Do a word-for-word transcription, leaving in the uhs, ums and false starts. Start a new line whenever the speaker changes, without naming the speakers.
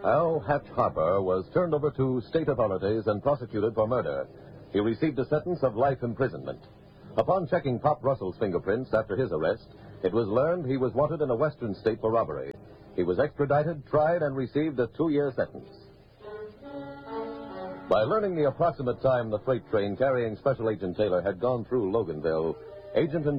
Al Hatch Harper was turned over to state authorities and prosecuted for murder. He received a sentence of life imprisonment. Upon checking Pop Russell's fingerprints after his arrest, it was learned he was wanted in a western state for robbery. He was extradited, tried, and received a two-year sentence. By learning the approximate time the freight train carrying Special Agent Taylor had gone through Loganville, Agent